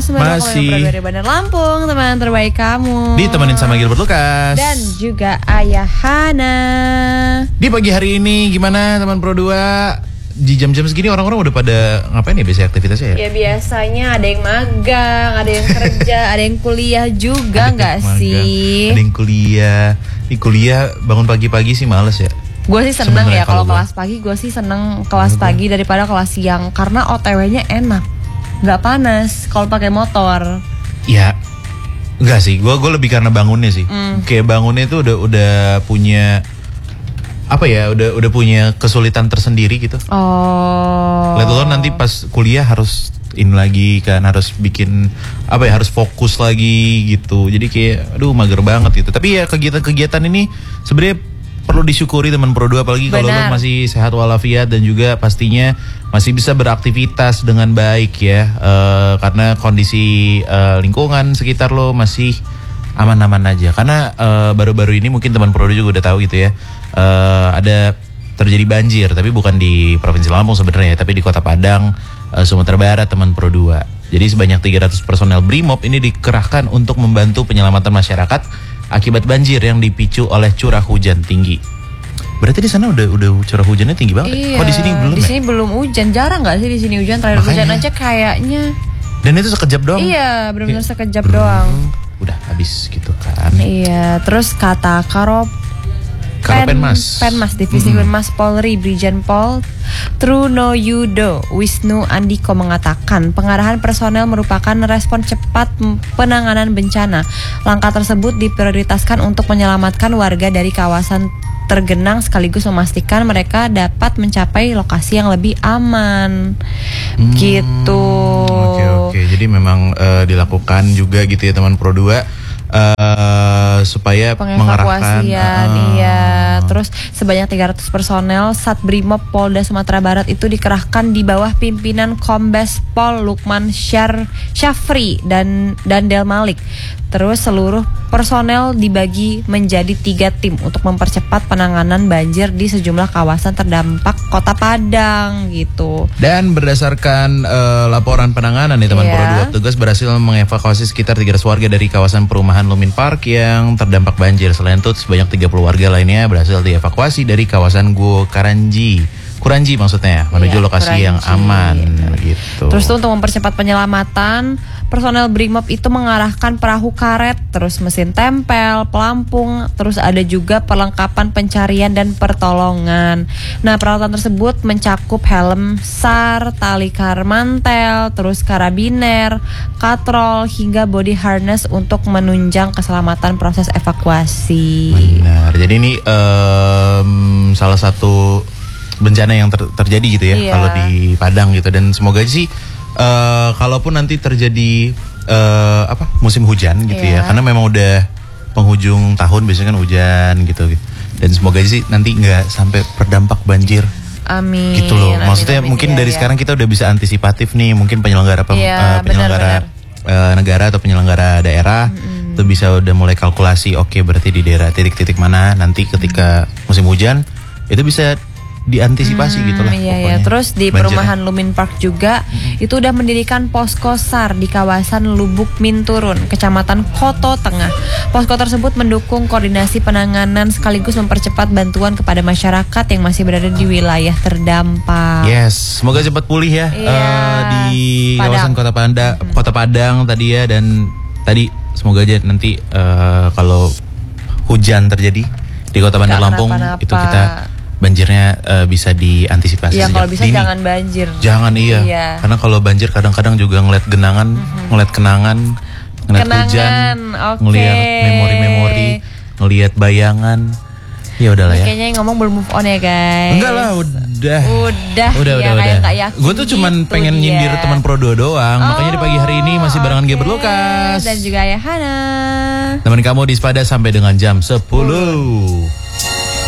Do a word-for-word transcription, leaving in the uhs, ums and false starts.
Masih dari Bandar Lampung, teman terbaik kamu. ditemenin sama Gilbert Lucas dan juga Ayah Hana. Di pagi hari ini gimana teman Pro dua? Di jam-jam segini orang-orang udah pada ngapain ya biasanya aktivitasnya ya? Ya biasanya ada yang magang, ada yang kerja, ada yang kuliah juga nggak sih? Ada yang kuliah. Di kuliah bangun pagi-pagi sih males ya. Gue sih seneng ya kalau kelas pagi, gue sih seneng kelas Betul. pagi daripada kelas siang karena O T W-nya enak, nggak panas kalau pakai motor. Ya, enggak sih. Gue gue lebih karena bangunnya sih. Mm. Kayak bangunnya itu udah udah punya apa ya? Udah udah punya kesulitan tersendiri gitu. Oh. Lihat lo nanti pas kuliah harus ini lagi kan, harus bikin apa ya? Harus fokus lagi gitu. Jadi kayak, aduh mager banget gitu. Tapi ya kegiatan-kegiatan ini sebenarnya perlu disyukuri teman Pro dua, apalagi kalau lo masih sehat walafiat dan juga pastinya masih bisa beraktivitas dengan baik ya, uh, karena kondisi uh, lingkungan sekitar lo masih aman-aman aja. Karena uh, baru-baru ini mungkin teman Pro dua juga udah tahu gitu ya, uh, ada terjadi banjir, tapi bukan di Provinsi Lampung sebenarnya, tapi di Kota Padang, uh, Sumatera Barat teman Pro dua. Jadi sebanyak tiga ratus personel BRIMOB ini dikerahkan untuk membantu penyelamatan masyarakat akibat banjir yang dipicu oleh curah hujan tinggi. Berarti di sana udah udah curah hujannya tinggi banget. Iya, kok di sini belum? Di ya? sini belum hujan, jarang nggak sih di sini hujan? Terakhir Makanya. hujan aja kayaknya. Dan itu sekejap doang. Iya, benar-benar sekejap Bro. doang. Udah habis gitu kan. Iya, terus kata Karop Pen, Penmas Penmas Divisi mm-hmm. Penmas Polri Brigjen Pol Trunoyudo Wisnu Andiko mengatakan pengarahan personel merupakan respon cepat penanganan bencana. Langkah tersebut diprioritaskan untuk menyelamatkan warga dari kawasan tergenang sekaligus memastikan mereka dapat mencapai lokasi yang lebih aman. Hmm, gitu. Oke oke. Jadi memang uh, dilakukan juga gitu ya teman Pro dua. Uh, supaya mengarahkan uh, iya. Terus sebanyak tiga ratus personel Sat Brimob Polda Sumatera Barat itu dikerahkan di bawah pimpinan Kombes Pol Lukman Syar Syafri dan dan Del Malik. Terus seluruh personel dibagi menjadi tiga tim untuk mempercepat penanganan banjir di sejumlah kawasan terdampak Kota Padang gitu. Dan berdasarkan uh, laporan penanganan nih teman yeah. Pro dua, petugas berhasil mengevakuasi sekitar tiga ratus warga dari kawasan perumahan Lumin Park yang terdampak banjir. Selain itu sebanyak tiga puluh warga lainnya berhasil dievakuasi dari kawasan Guo Karanji. Kuranji maksudnya menuju yeah, lokasi Kuranji. yang aman gitu. Terus tuh untuk mempercepat penyelamatan, personel BRIMOB itu mengarahkan perahu karet, terus mesin tempel, pelampung, terus ada juga perlengkapan pencarian dan pertolongan. Nah, peralatan tersebut mencakup helm SAR, tali karmantel, terus karabiner, katrol hingga body harness untuk menunjang keselamatan proses evakuasi. Benar. Jadi ini um, salah satu bencana yang ter- terjadi gitu ya iya. kalau di Padang gitu, dan semoga sih uh, kalaupun nanti terjadi uh, apa musim hujan gitu iya. ya, karena memang udah penghujung tahun biasanya kan hujan gitu, gitu. Dan semoga sih nanti nggak sampai berdampak banjir. Amin. Gitu loh. Maksudnya amin, mungkin iya, dari iya. sekarang kita udah bisa antisipatif nih, mungkin penyelenggara pem- iya, uh, penyelenggara benar, benar. Uh, negara atau penyelenggara daerah mm-hmm. itu bisa udah mulai kalkulasi. Oke, okay, berarti di daerah titik-titik mana nanti ketika musim hujan itu bisa diantisipasi hmm, gitu lah. Iya, iya. Terus di banjirnya. perumahan Lumin Park juga hmm. itu udah mendirikan posko SAR di kawasan Lubuk Minturun, Kecamatan Koto Tengah. Posko tersebut mendukung koordinasi penanganan sekaligus mempercepat bantuan kepada masyarakat yang masih berada di wilayah terdampak. Yes, semoga cepat pulih ya iya. uh, di Padang. kawasan Kota Padang, hmm. Kota Padang tadi ya, dan tadi semoga aja nanti uh, kalau hujan terjadi di Kota Bandar Lampung kenapa-napa. Itu kita banjirnya uh, bisa diantisipasi. Iya, kalau bisa dini. Jangan banjir. Jangan iya. iya. Karena kalau banjir kadang-kadang juga ngeliat genangan, mm-hmm. ngeliat kenangan, ngeliat kenangan, hujan, okay. ngeliat memori-memori, ngeliat bayangan. Ya udahlah ya. Kayaknya yang ngomong belum move on ya guys. Enggak lah, udah. Udah. Udah, ya, udah, udah. Gue tuh cuman gitu pengen dia. nyindir teman Pro dua doang. Oh, makanya di pagi hari ini masih barengan okay. Gilbert Lucas dan juga Ayah Hana. Teman kamu di Spada sampai dengan jam sepuluh.